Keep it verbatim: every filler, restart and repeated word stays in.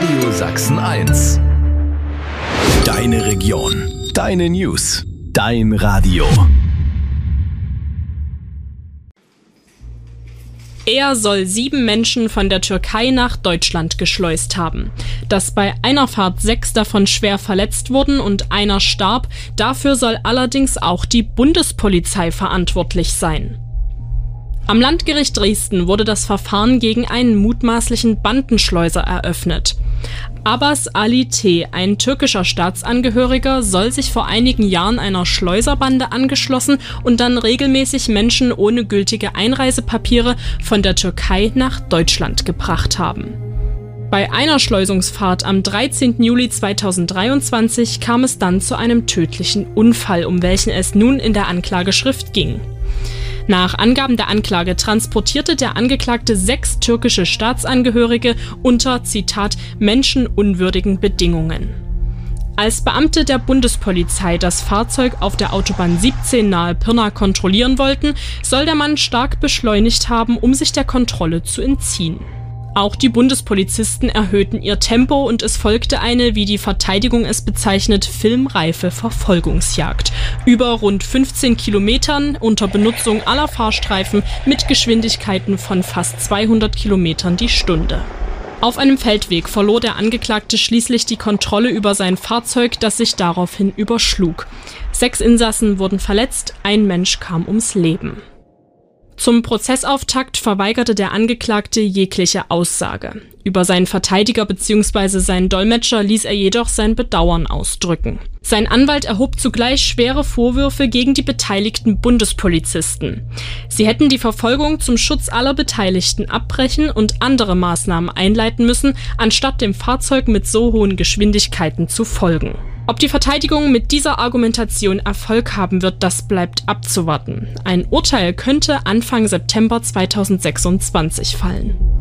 Radio Sachsen eins. Deine Region, deine News, dein Radio. Er soll sieben Menschen von der Türkei nach Deutschland geschleust haben. Dass bei einer Fahrt sechs davon schwer verletzt wurden und einer starb, dafür soll allerdings auch die Bundespolizei verantwortlich sein. Am Landgericht Dresden wurde das Verfahren gegen einen mutmaßlichen Bandenschleuser eröffnet. Abbas Ali T., ein türkischer Staatsangehöriger, soll sich vor einigen Jahren einer Schleuserbande angeschlossen und dann regelmäßig Menschen ohne gültige Einreisepapiere von der Türkei nach Deutschland gebracht haben. Bei einer Schleusungsfahrt am dreizehnten Juli zweitausenddreiundzwanzig kam es dann zu einem tödlichen Unfall, um welchen es nun in der Anklageschrift ging. Nach Angaben der Anklage transportierte der Angeklagte sechs türkische Staatsangehörige unter, Zitat, menschenunwürdigen Bedingungen. Als Beamte der Bundespolizei das Fahrzeug auf der Autobahn siebzehn nahe Pirna kontrollieren wollten, soll der Mann stark beschleunigt haben, um sich der Kontrolle zu entziehen. Auch die Bundespolizisten erhöhten ihr Tempo und es folgte eine, wie die Verteidigung es bezeichnet, filmreife Verfolgungsjagd. Über rund fünfzehn Kilometern unter Benutzung aller Fahrstreifen mit Geschwindigkeiten von fast zweihundert Kilometern die Stunde. Auf einem Feldweg verlor der Angeklagte schließlich die Kontrolle über sein Fahrzeug, das sich daraufhin überschlug. Sechs Insassen wurden verletzt, ein Mensch kam ums Leben. Zum Prozessauftakt verweigerte der Angeklagte jegliche Aussage. Über seinen Verteidiger bzw. seinen Dolmetscher ließ er jedoch sein Bedauern ausdrücken. Sein Anwalt erhob zugleich schwere Vorwürfe gegen die beteiligten Bundespolizisten. Sie hätten die Verfolgung zum Schutz aller Beteiligten abbrechen und andere Maßnahmen einleiten müssen, anstatt dem Fahrzeug mit so hohen Geschwindigkeiten zu folgen. Ob die Verteidigung mit dieser Argumentation Erfolg haben wird, das bleibt abzuwarten. Ein Urteil könnte Anfang September zweitausendsechsundzwanzig fallen.